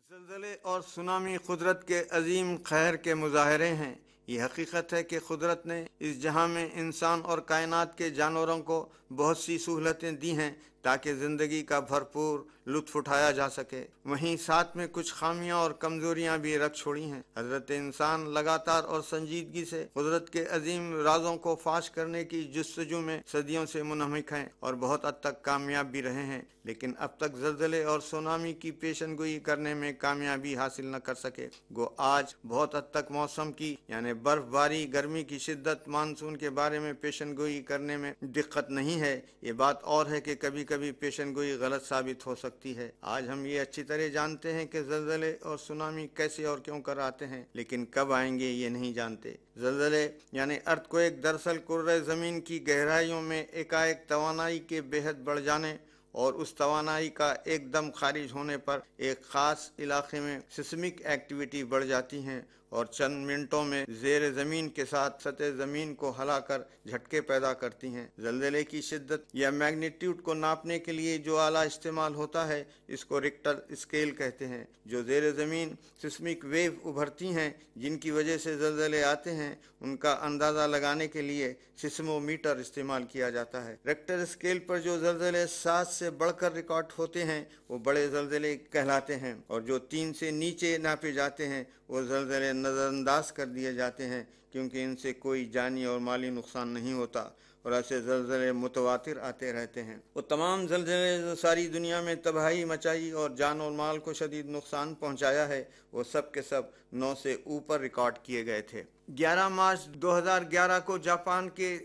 زلزلے اور سونامی قدرت کے عظیم قہر کے مظاہرے ہیں۔ یہ حقیقت ہے کہ قدرت نے اس جہاں میں انسان اور کائنات کے جانوروں کو بہت سی سہولتیں دی ہیں تاکہ زندگی کا بھرپور لطف اٹھایا جا سکے، وہیں ساتھ میں کچھ خامیاں اور کمزوریاں بھی رکھ چھوڑی ہیں۔ حضرت انسان لگاتار اور سنجیدگی سے قدرت کے عظیم رازوں کو فاش کرنے کی جستجو میں صدیوں سے منہمک ہیں اور بہت حد تک کامیاب بھی رہے ہیں، لیکن اب تک زلزلے اور سونامی کی پیشن گوئی کرنے میں کامیابی حاصل نہ کر سکے۔ گو آج بہت حد تک موسم کی یعنی برف باری، گرمی کی شدت، مانسون کے بارے میں پیشن گوئی کرنے میں دقت نہیں ہے۔ یہ بات اور ہے کہ کبھی کبھی پیشن گوئی غلط ثابت ہو سکتی ہے۔ آج ہم یہ اچھی طرح جانتے ہیں کہ زلزلے اور سونامی کیسے اور کیوں کر آتے ہیں، لیکن کب آئیں گے یہ نہیں جانتے۔ زلزلے یعنی ارتھ کوئک دراصل کرۂ زمین کی گہرائیوں میں ایک توانائی کے بے حد بڑھ جانے اور اس توانائی کا ایک دم خارج ہونے پر ایک خاص علاقے میں سسمک ایکٹیویٹی بڑھ جاتی ہیں اور چند منٹوں میں زیر زمین کے ساتھ سطح زمین کو ہلا کر جھٹکے پیدا کرتی ہیں۔ زلزلے کی شدت یا میگنیٹیوڈ کو ناپنے کے لیے جو آلہ استعمال ہوتا ہے اس کو ریکٹر اسکیل کہتے ہیں۔ جو زیر زمین سسمک ویو ابھرتی ہیں جن کی وجہ سے زلزلے آتے ہیں، ان کا اندازہ لگانے کے لیے سسمو میٹر استعمال کیا جاتا ہے۔ ریکٹر اسکیل پر جو زلزلے 7 سے بڑھ کر ریکارڈ ہوتے ہیں وہ بڑے زلزلے کہلاتے ہیں، اور جو 3 سے نیچے ناپے جاتے ہیں وہ زلزلے نظر انداز کر دیے جاتے ہیں، کیونکہ ان سے کوئی جانی اور مالی نقصان نہیں ہوتا، اور ایسے زلزلے متواتر آتے رہتے ہیں۔ وہ تمام زلزلے جو ساری دنیا میں تباہی مچائی اور جان اور مال کو شدید نقصان پہنچایا ہے، وہ سب کے سب 9 سے اوپر ریکارڈ کیے گئے تھے۔ 11 مارچ 2011 کو جاپان کے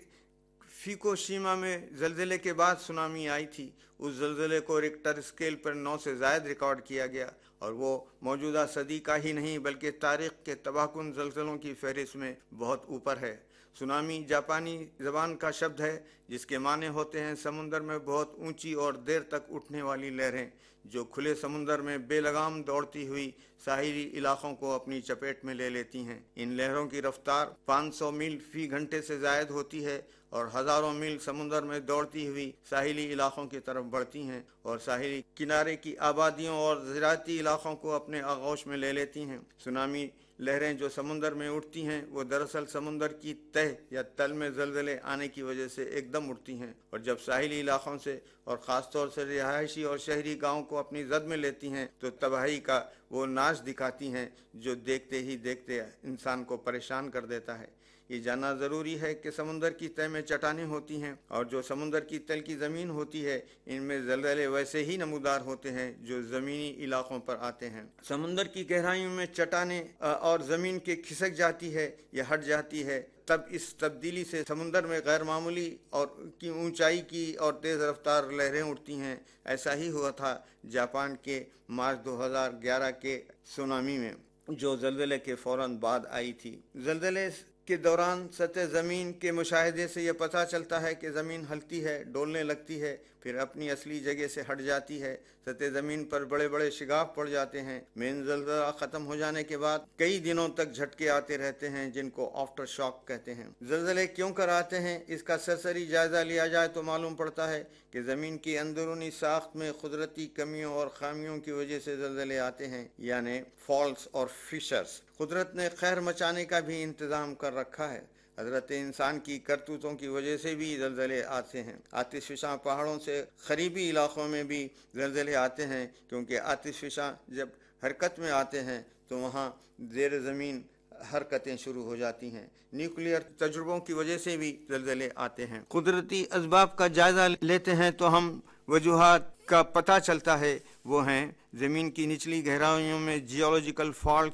فیکوشیما میں زلزلے کے بعد سونامی آئی تھی۔ اس زلزلے کو ریکٹر اسکیل پر 9 سے زائد ریکارڈ کیا گیا، اور وہ موجودہ صدی کا ہی نہیں بلکہ تاریخ کے تباہ کن زلزلوں کی فہرست میں بہت اوپر ہے۔ سونامی جاپانی زبان کا شبد ہے جس کے معنی ہوتے ہیں سمندر میں بہت اونچی اور دیر تک اٹھنے والی لہریں، جو کھلے سمندر میں بے لگام دوڑتی ہوئی ساحلی علاقوں کو اپنی چپیٹ میں لے لیتی ہیں۔ ان لہروں کی رفتار 500 میل فی گھنٹے سے زائد ہوتی ہے اور ہزاروں میل سمندر میں دوڑتی ہوئی ساحلی علاقوں کی طرف بڑھتی ہیں اور ساحلی کنارے کی آبادیوں اور زراعتی علاقوں کو اپنے آغوش میں لے لیتی ہیں۔ سونامی لہریں جو سمندر میں اٹھتی ہیں وہ دراصل سمندر کی تہ یا تل میں زلزلے آنے کی وجہ سے ایک دم اٹھتی ہیں، اور جب ساحلی علاقوں سے اور خاص طور سے رہائشی اور شہری گاؤں کو اپنی زد میں لیتی ہیں تو تباہی کا وہ ناچ دکھاتی ہیں جو دیکھتے ہی دیکھتے انسان کو پریشان کر دیتا ہے۔ یہ جاننا ضروری ہے کہ سمندر کی تہ میں چٹانیں ہوتی ہیں، اور جو سمندر کی تل کی زمین ہوتی ہے ان میں زلزلے ویسے ہی نمودار ہوتے ہیں جو زمینی علاقوں پر آتے ہیں۔ سمندر کی گہرائیوں میں چٹانیں اور زمین کے کھسک جاتی ہے یا ہٹ جاتی ہے، تب اس تبدیلی سے سمندر میں غیر معمولی اور کی اونچائی کی اور تیز رفتار لہریں اٹھتی ہیں۔ ایسا ہی ہوا تھا جاپان کے مارچ 2011 کے سونامی میں، جو زلزلے کے فوراً بعد آئی تھی۔ زلزلے کے دوران سطح زمین کے مشاہدے سے یہ پتہ چلتا ہے کہ زمین ہلتی ہے، ڈولنے لگتی ہے، پھر اپنی اصلی جگہ سے ہٹ جاتی ہے۔ سطح زمین پر بڑے بڑے شگاف پڑ جاتے ہیں۔ مین زلزلہ ختم ہو جانے کے بعد کئی دنوں تک جھٹکے آتے رہتے ہیں جن کو آفٹر شاک کہتے ہیں۔ زلزلے کیوں کر آتے ہیں اس کا سرسری جائزہ لیا جائے تو معلوم پڑتا ہے کہ زمین کی اندرونی ساخت میں قدرتی کمیوں اور خامیوں کی وجہ سے زلزلے آتے ہیں، یعنی فالٹس اور فشرز۔ قدرت نے قہر مچانے کا بھی انتظام کر رکھا ہے۔ حضرت انسان کی کرتوتوں کی وجہ سے بھی زلزلے آتے ہیں۔ آتش فشاں پہاڑوں سے قریبی علاقوں میں بھی زلزلے آتے ہیں، کیونکہ آتش فشاں جب حرکت میں آتے ہیں تو وہاں زیر زمین حرکتیں شروع ہو جاتی ہیں۔ نیوکلیئر تجربوں کی وجہ سے بھی زلزلے آتے ہیں۔ قدرتی اسباب کا جائزہ لیتے ہیں تو ہم وجوہات کا پتہ چلتا ہے۔ وہ ہیں زمین کی نچلی گہرائیوں میں جیولوجیکل فالٹ